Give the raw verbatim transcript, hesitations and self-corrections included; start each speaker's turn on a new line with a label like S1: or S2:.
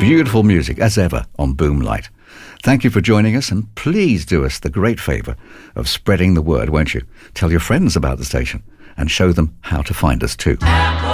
S1: Beautiful music, as ever, on Boomlight. Thank you for joining us, and please do us the great favour of spreading the word, won't you? Tell your friends about the station and show them how to find us too.